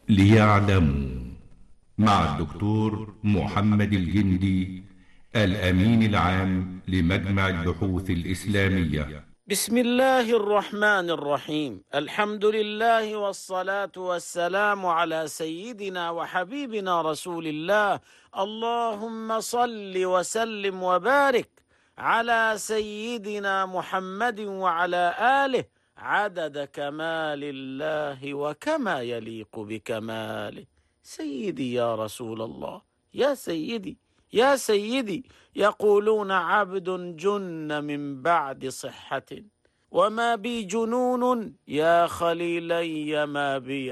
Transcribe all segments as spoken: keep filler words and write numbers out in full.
ليعلموا مع الدكتور محمد الجندي الأمين العام لمجمع البحوث الإسلامية. بسم الله الرحمن الرحيم. الحمد لله والصلاة والسلام على سيدنا وحبيبنا رسول الله. اللهم صل وسلم وبارك على سيدنا محمد وعلى آله عدد كمال الله وكما يليق بكماله. سيدي يا رسول الله، يا سيدي يا سيدي، يقولون عبد جن من بعد صحة، وما بي جنون يا خليلي ما بي،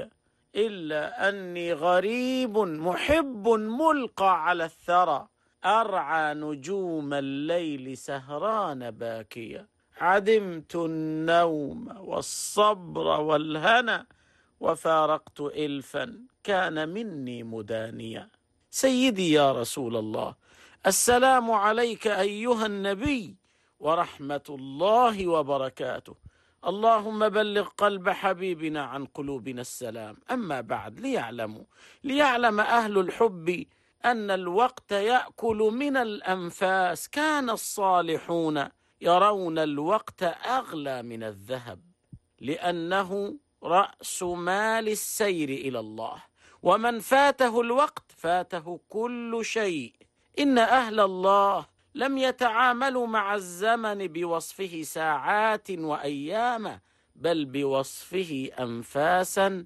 إلا أني غريب محب ملقى على الثرى، أرعى نجوم الليل سهران باكيا، عدمت النوم والصبر والهنا، وفارقت إلفا كان مني مدانيا. سيدي يا رسول الله، السلام عليك أيها النبي ورحمة الله وبركاته. اللهم بلغ قلب حبيبنا عن قلوبنا السلام. أما بعد، ليعلموا ليعلم أهل الحب أن الوقت يأكل من الأنفاس. كان الصالحون يرون الوقت أغلى من الذهب، لأنه رأس مال السير إلى الله، ومن فاته الوقت فاته كل شيء. إن أهل الله لم يتعاملوا مع الزمن بوصفه ساعات وأيام، بل بوصفه أنفاسا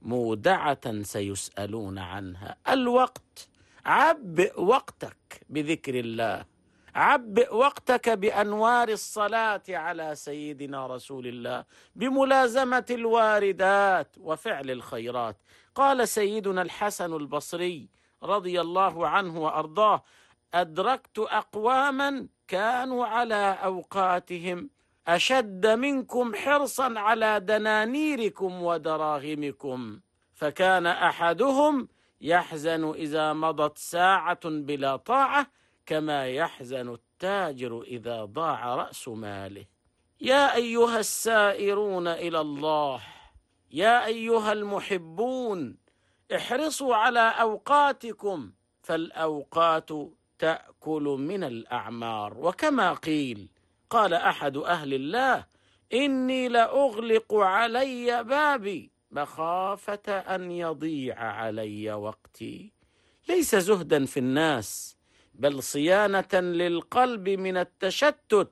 مودعة سيسألون عنها. الوقت، عبئ وقتك بذكر الله، عبئ وقتك بأنوار الصلاة على سيدنا رسول الله، بملازمة الواردات وفعل الخيرات. قال سيدنا الحسن البصري رضي الله عنه وأرضاه: أدركت أقواما كانوا على أوقاتهم أشد منكم حرصا على دنانيركم ودراهمكم، فكان أحدهم يحزن إذا مضت ساعة بلا طاعة، كما يحزن التاجر إذا ضاع رأس ماله. يا أيها السائرون إلى الله، يا أيها المحبون، احرصوا على أوقاتكم، فالأوقات تأكل من الأعمار. وكما قيل، قال أحد أهل الله: إني لأغلق علي بابي مخافة أن يضيع علي وقتي. ليس زهدا في الناس، بل صيانة للقلب من التشتت،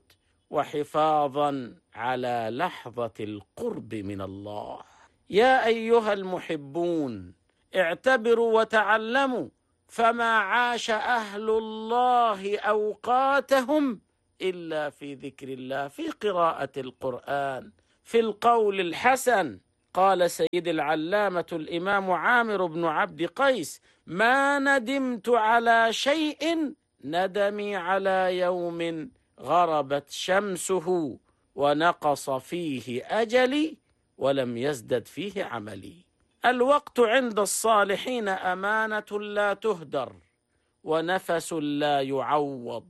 وحفاظا على لحظة القرب من الله. يا أيها المحبون، اعتبروا وتعلموا، فما عاش أهل الله أوقاتهم إلا في ذكر الله، في قراءة القرآن، في القول الحسن. قال سيد العلامة الإمام عامر بن عبد قيس: ما ندمت على شيء ندمي على يوم غربت شمسه ونقص فيه أجلي ولم يزدد فيه عملي. الوقت عند الصالحين أمانة لا تهدر، ونفس لا يعوض،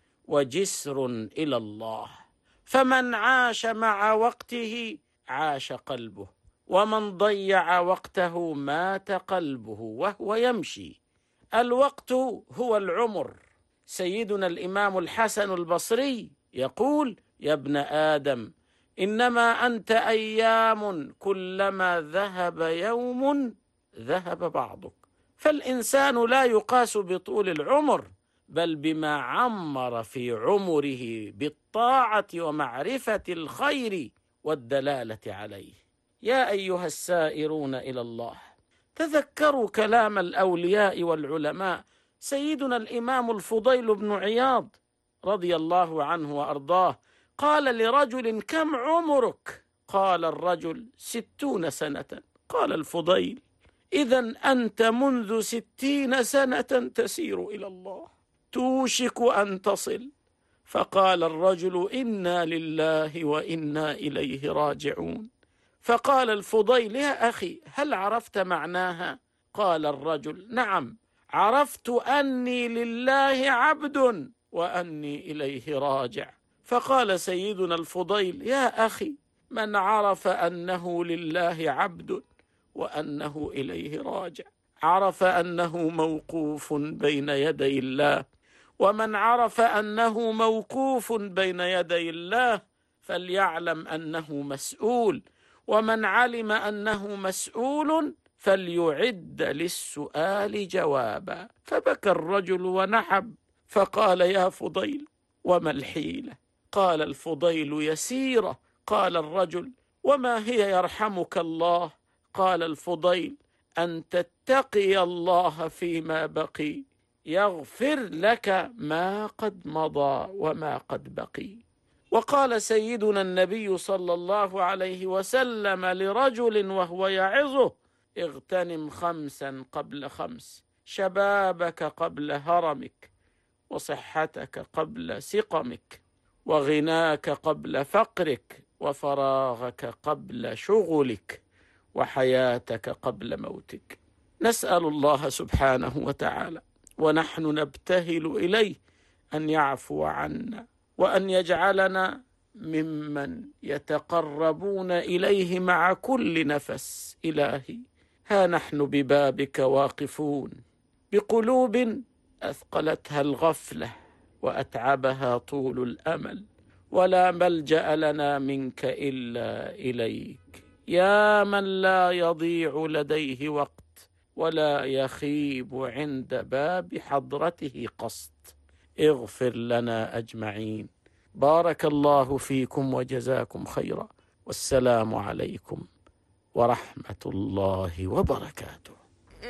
وجسر إلى الله. فمن عاش مع وقته عاش قلبه، ومن ضيع وقته مات قلبه وهو يمشي. الوقت هو العمر. سيدنا الإمام الحسن البصري يقول: يا ابن آدم، إنما أنت أيام، كلما ذهب يوم ذهب بعضك. فالإنسان لا يقاس بطول العمر، بل بما عمر في عمره بالطاعة ومعرفة الخير والدلالة عليه. يا أيها السائرون إلى الله، تذكروا كلام الأولياء والعلماء. سيدنا الإمام الفضيل بن عياض رضي الله عنه وأرضاه قال لرجل: كم عمرك؟ قال الرجل: ستون سنة. قال الفضيل: إذن أنت منذ ستين سنة تسير إلى الله، توشك أن تصل. فقال الرجل: إنا لله وإنا إليه راجعون. فقال الفضيل: يا أخي، هل عرفت معناها؟ قال الرجل: نعم، عرفت أني لله عبد وأني إليه راجع. فقال سيدنا الفضيل: يا أخي، من عرف أنه لله عبد وأنه إليه راجع، عرف أنه موقوف بين يدي الله. ومن عرف أنه موقوف بين يدي الله فليعلم أنه مسؤول، ومن علم أنه مسؤول فليعد للسؤال جوابا. فبكى الرجل ونحب، فقال: يا فضيل، وما الحيلة؟ قال الفضيل: يسيرة. قال الرجل: وما هي يرحمك الله؟ قال الفضيل: أن تتقي الله فيما بقي يغفر لك ما قد مضى وما قد بقي. وقال سيدنا النبي صلى الله عليه وسلم لرجل وهو يعظه: اغتنم خمسا قبل خمس، شبابك قبل هرمك، وصحتك قبل سقمك، وغناك قبل فقرك، وفراغك قبل شغلك، وحياتك قبل موتك. نسأل الله سبحانه وتعالى ونحن نبتهل إليه أن يعفو عنا، وأن يجعلنا ممن يتقربون إليه مع كل نفس. إلهي، ها نحن ببابك واقفون، بقلوب أثقلتها الغفلة وأتعبها طول الأمل، ولا ملجأ لنا منك إلا إليك، يا من لا يضيع لديه وقت ولا يخيب عند باب حضرته قصد. اغفر لنا أجمعين. بارك الله فيكم وجزاكم خيرا، والسلام عليكم ورحمة الله وبركاته.